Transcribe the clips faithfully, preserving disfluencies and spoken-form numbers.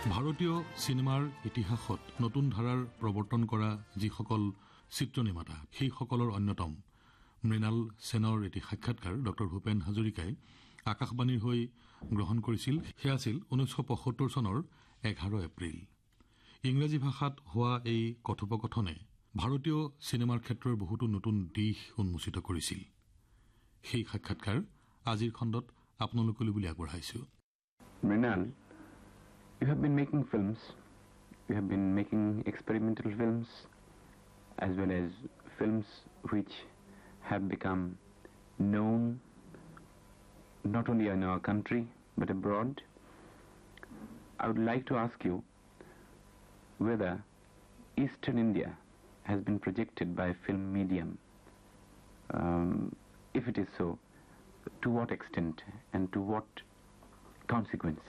ভাৰতীয় সিনেমাৰ ইতিহাসত নতুন ধাৰাৰ প্ৰৱৰ্তন কৰা যিসকল চিত্ৰনিৰ্মাতা সেইসকলৰ অন্যতম মৃণাল সেনৰ এটি সাক্ষাৎকাৰ ডক্টৰ ভূপেন হাজৰিকাই আকাশবাণীৰ হৈ গ্ৰহণ কৰিছিল। সেয়া আছিল ঊনৈশ পঁয়সত্তৰ চনৰ এঘাৰ এপ্ৰিল। ইংৰাজী ভাষাত হোৱা এই কথোপকথনে ভাৰতীয় চিনেমাৰ ক্ষেত্ৰৰ বহুতো নতুন দিশ উন্মোচিত কৰিছিল। সেই সাক্ষাৎকাৰ আজিৰ খণ্ডত আপোনালোকলৈ বুলি আগবঢ়াইছো। Mrinal, you have been making films, you have been making experimental films as well as films which have become known not only in our country but abroad. I would like to ask you whether Eastern India has been projected by film medium. Um, if it is so, to what extent and to what consequence?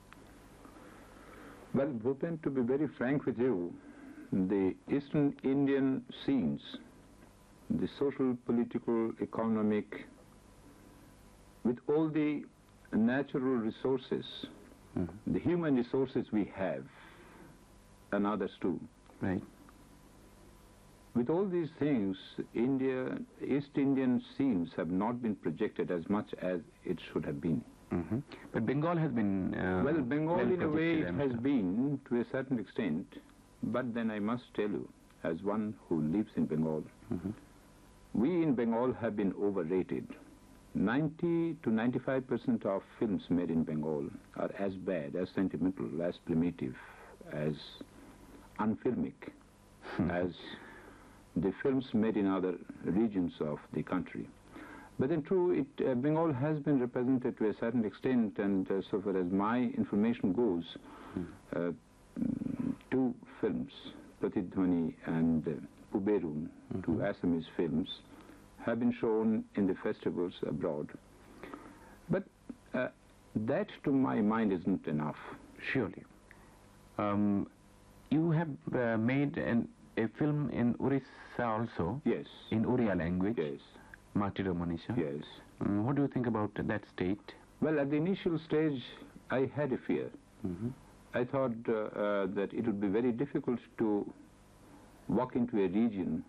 Well, Bhupen, to be very frank with you, the Eastern Indian scenes, the social, political, economic, with all the natural resources, mm-hmm. the human resources we have, and others too. Right. With all these things, India, East Indian scenes have not been projected as much as it should have been. Mm-hmm. But Bengal has been uh, well, Bengal well in a way it has so. been to a certain extent, but then I must tell you, as one who lives in Bengal, mm-hmm. we in Bengal have been overrated. ninety to ninety-five percent of films made in Bengal are as bad, as sentimental, as primitive, as unfilmic as the films made in other regions of the country. But then true, it, uh, Bengal has been represented to a certain extent, and uh, so far as my information goes, mm. uh, two films, Pratidhwani and uh, Puberun, mm-hmm. two Assamese films, have been shown in the festivals abroad. But uh, that to my mind isn't enough. Surely. Um, you have uh, made an, a film in Orissa also, yes. in Oriya language. Yes. Martyro Manisha. Yes. Um, what do you think about that state? Well, at the initial stage, I had a fear. Mm-hmm. I thought uh, uh, that it would be very difficult to walk into a region